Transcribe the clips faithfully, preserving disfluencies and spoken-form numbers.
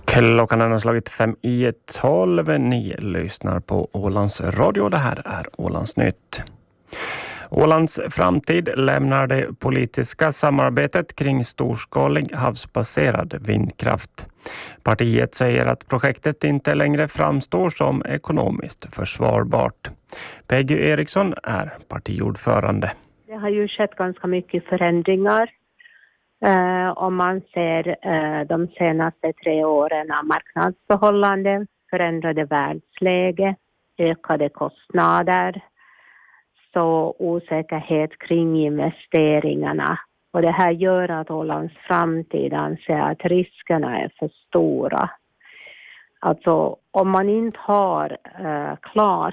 Klockan har slagit fem i tolv. Ni lyssnar på Ålands Radio. Det här är Ålandsnytt. Ålands framtid lämnar det politiska samarbetet kring storskalig havsbaserad vindkraft. Partiet säger att projektet inte längre framstår som ekonomiskt försvarbart. Peggy Eriksson är partiordförande. Det har ju skett ganska mycket förändringar. Uh, om man ser uh, de senaste tre åren av marknadsförhållanden, förändrade världsläge, ökade kostnader, så osäkerhet kring investeringarna. Och det här gör att Ålands framtid anser att riskerna är för stora. Alltså om man inte har uh, klart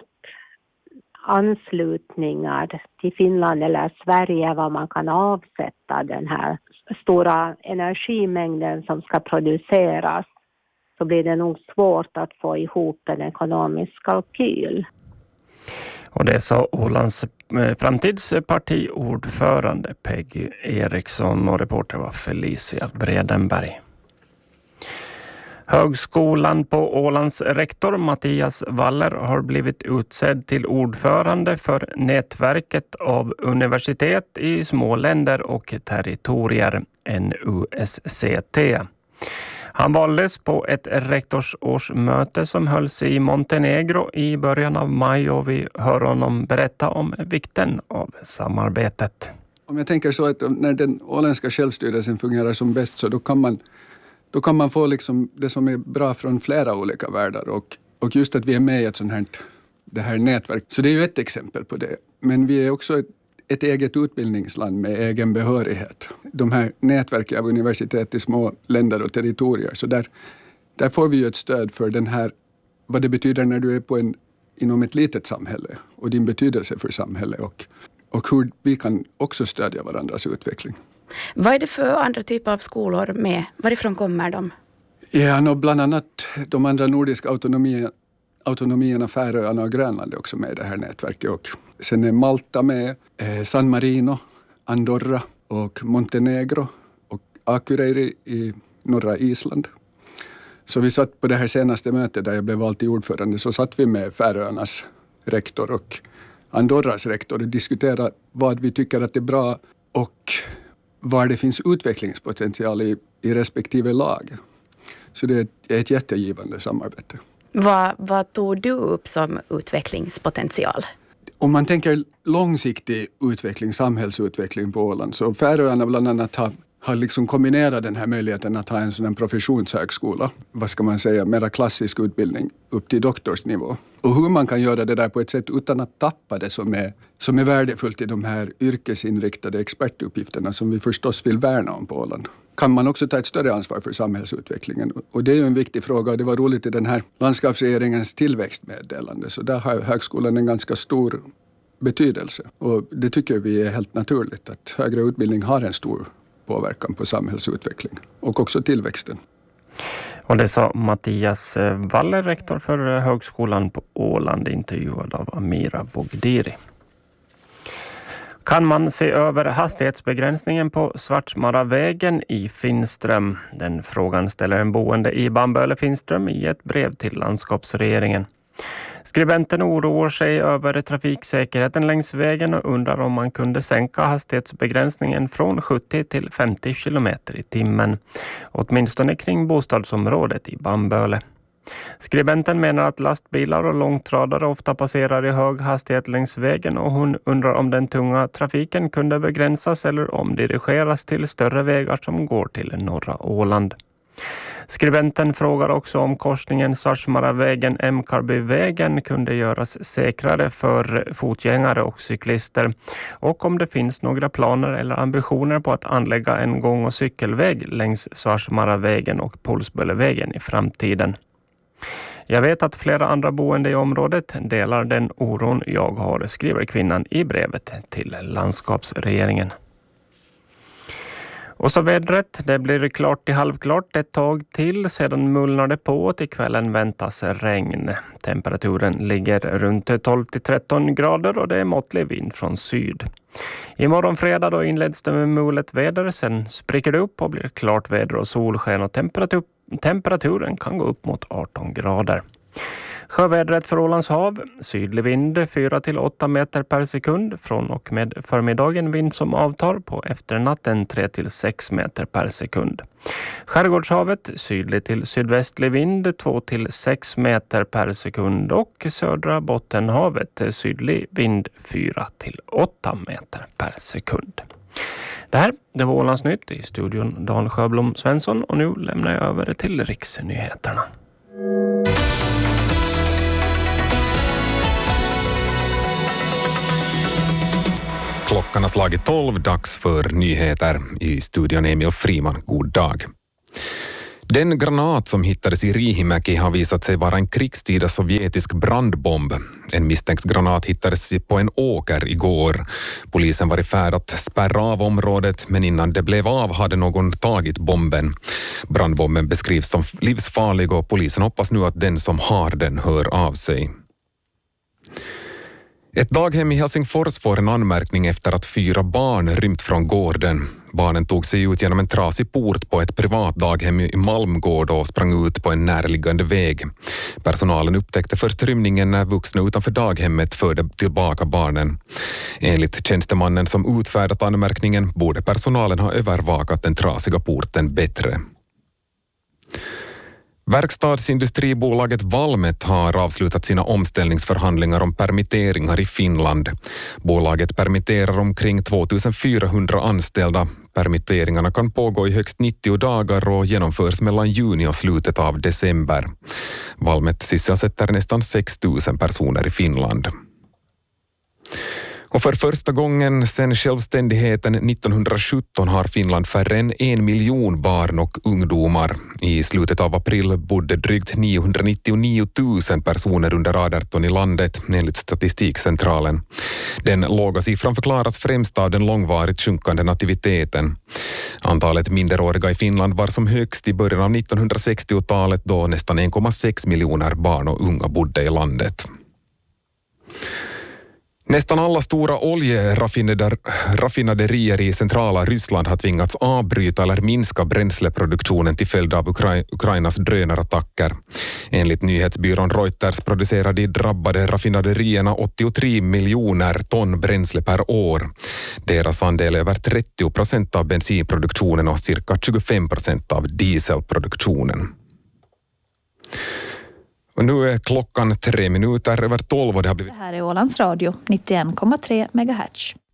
anslutningar till Finland eller Sverige var man kan avsätta den här stora energimängden som ska produceras, så blir det nog svårt att få ihop en ekonomisk kalkyl. Och det sa Ålands framtidspartiordförande Peggy Eriksson och reporter var Felicia Bredenberg. Högskolan på Ålands rektor Mattias Waller har blivit utsedd till ordförande för nätverket av universitet i små länder och territorier, N U S C T. Han valdes på ett rektorsårsmöte som hölls i Montenegro i början av maj och vi hör honom berätta om vikten av samarbetet. Om jag tänker så att när den åländska självstyrelsen fungerar som bäst så då kan man Då kan man få liksom det som är bra från flera olika världar och, och just att vi är med i ett sånt här, det här nätverk. Så det är ju ett exempel på det. Men vi är också ett, ett eget utbildningsland med egen behörighet. De här nätverken av universitet i små länder och territorier. Så där, där får vi ju ett stöd för den här, vad det betyder när du är på en, inom ett litet samhälle och din betydelse för samhället och, och hur vi kan också stödja varandras utveckling. Vad är det för andra typer av skolor med? Varifrån kommer de? Ja, no, bland annat de andra nordiska autonomierna, autonomierna Färöarna och Grönland är också med i det här nätverket. Och sen är Malta med, eh, San Marino, Andorra och Montenegro och Akureyri i norra Island. Så vi satt på det här senaste mötet där jag blev vald till ordförande, så satt vi med Färöarnas rektor och Andorras rektor och diskuterade vad vi tycker att det är bra och var det finns utvecklingspotential i, i respektive lag. Så det är ett, ett jättegivande samarbete. Vad, vad tog du upp som utvecklingspotential? Om man tänker långsiktig utveckling, samhällsutveckling på Åland, så Färöarna bland annat har, har liksom kombinerat den här möjligheten att ha en sån professionshögskola. Vad ska man säga, mera klassisk utbildning upp till doktorsnivå. Och hur man kan göra det där på ett sätt utan att tappa det som är, som är värdefullt i de här yrkesinriktade expertuppgifterna som vi förstås vill värna om på Åland. Kan man också ta ett större ansvar för samhällsutvecklingen? Och det är ju en viktig fråga och det var roligt i den här landskapsregeringens tillväxtmeddelande. Så där har högskolan en ganska stor betydelse. Och det tycker vi är helt naturligt att högre utbildning har en stor påverkan på samhällsutveckling och också tillväxten. Och det sa Mattias Waller, rektor för högskolan på Åland, intervjuad av Amira Bogdiri. Kan man se över hastighetsbegränsningen på Svartsmaravägen i Finström? Den frågan ställer en boende i Bamböle Finström i ett brev till landskapsregeringen. Skribenten oroar sig över trafiksäkerheten längs vägen och undrar om man kunde sänka hastighetsbegränsningen från sjuttio till femtio kilometer i timmen, åtminstone kring bostadsområdet i Bamböle. Skribenten menar att lastbilar och långtradare ofta passerar i hög hastighet längs vägen och hon undrar om den tunga trafiken kunde begränsas eller omdirigeras till större vägar som går till norra Åland. Skribenten frågar också om korsningen Svartsmaravägen Emkarbyvägen kunde göras säkrare för fotgängare och cyklister och om det finns några planer eller ambitioner på att anlägga en gång- och cykelväg längs Svartsmaravägen och Pulsböllevägen i framtiden. Jag vet att flera andra boende i området delar den oron jag har, skriver kvinnan i brevet till landskapsregeringen. Och så vädret, det blir klart till halvklart ett tag till, sedan mullnar det på och till kvällen väntas regn. Temperaturen ligger runt tolv till tretton grader och det är måttlig vind från syd. Imorgon fredag då inleds det med mulet väder, sen spricker det upp och blir klart väder och solsken och temperatur, temperaturen kan gå upp mot arton grader. Sjövädret för Ålands hav, sydlig vind fyra till åtta meter per sekund, från och med förmiddagen vind som avtar, på efternatten tre till sex meter per sekund. Skärgårdshavet, sydlig till sydvästlig vind två till sex meter per sekund och södra Bottenhavet, sydlig vind fyra till åtta meter per sekund. Det här det var Ålands Nytt, i studion Dan Sjöblom Svensson, och nu lämnar jag över till riksnyheterna. Klockan har slagit tolv, dags för nyheter. I studion Emil Friman, god dag. Den granat som hittades i Riihimäki har visat sig vara en krigstida sovjetisk brandbomb. En misstänkt granat hittades på en åker igår. Polisen var i färd att spärra av området, men innan det blev av hade någon tagit bomben. Brandbomben beskrivs som livsfarlig och polisen hoppas nu att den som har den hör av sig. Ett daghem i Helsingfors får en anmärkning efter att fyra barn rymt från gården. Barnen tog sig ut genom en trasig port på ett privat daghem i Malmgård och sprang ut på en närliggande väg. Personalen upptäckte först rymningen när vuxna utanför daghemmet förde tillbaka barnen. Enligt tjänstemannen som utfärdat anmärkningen borde personalen ha övervakat den trasiga porten bättre. Verkstadsindustribolaget Valmet har avslutat sina omställningsförhandlingar om permitteringar i Finland. Bolaget permitterar omkring tvåtusenfyrahundra anställda. Permitteringarna kan pågå i högst nittio dagar och genomförs mellan juni och slutet av december. Valmet sysselsätter nästan sex tusen personer i Finland. Och för första gången sedan självständigheten nittonhundrasjutton har Finland färre än en miljon barn och ungdomar. I slutet av april bodde drygt niohundranittionio tusen personer under arton i landet, enligt Statistikcentralen. Den låga siffran förklaras främst av den långvarigt sjunkande nativiteten. Antalet minderåriga i Finland var som högst i början av nittonhundrasextiotalet, då nästan en komma sex miljoner barn och unga bodde i landet. Nästan alla stora oljeraffinaderier i centrala Ryssland har tvingats avbryta eller minska bränsleproduktionen till följd av Ukra- Ukrainas drönarattacker. Enligt nyhetsbyrån Reuters producerar de drabbade raffinaderierna åttiotre miljoner ton bränsle per år. Deras andel är över trettio procent av bensinproduktionen och cirka tjugofem procent av dieselproduktionen. Och nu är klockan tre minuter över tolv och det har blivit... Det här är Ålands Radio, nittioen komma tre megahertz.